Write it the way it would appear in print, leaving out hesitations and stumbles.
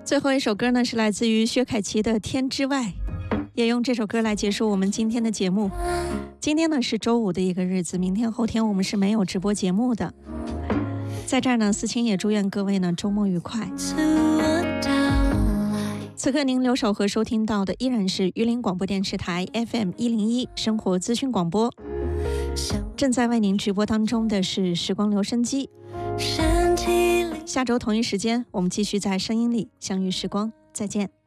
最后一首歌呢是来自于薛凯琪的《天之外》，也用这首歌来结束我们今天的节目。今天呢是周五的一个日子，明天后天我们是没有直播节目的。在这儿呢，思清也祝愿各位呢周末愉快。此刻您留守和收听到的依然是榆林广播电视台 FM101 生活资讯广播，正在为您直播当中的是时光留声机。下周同一时间，我们继续在声音里相遇时光，再见。